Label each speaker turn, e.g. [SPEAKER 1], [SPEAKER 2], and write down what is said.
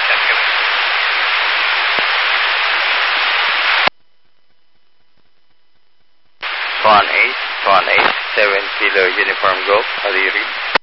[SPEAKER 1] Swan 8, 7 Kilo Uniform Golf, how do you read?